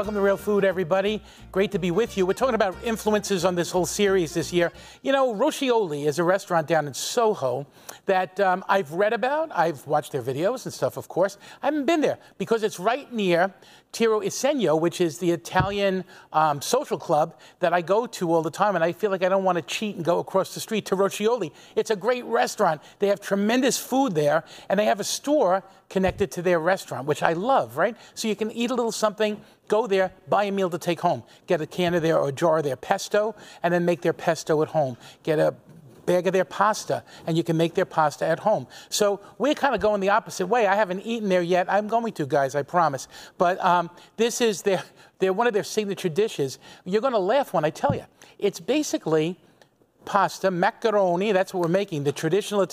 Welcome to Real Food, everybody. Great to be with you. We're talking about influences on this whole series this year. You know, Roscioli is a restaurant down in Soho that I've read about. I've watched their videos and stuff, of course. I haven't been there because it's right near Tiro Isegno, which is the Italian social club that I go to all the time, and I feel like I don't want to cheat and go across the street to Roscioli. It's a great restaurant. They have tremendous food there, and they have a store connected to their restaurant, which I love, right? So you can eat a little something, go there, buy a meal to take home. Get a can of their or a jar of their pesto, and then make their pesto at home. Get a bag of their pasta, and you can make their pasta at home. So we're kind of going the opposite way. I haven't eaten there yet. I'm going to, guys, I promise. But this is one of their signature dishes. You're going to laugh when I tell you. It's basically pasta, macaroni, that's what we're making, the traditional Italian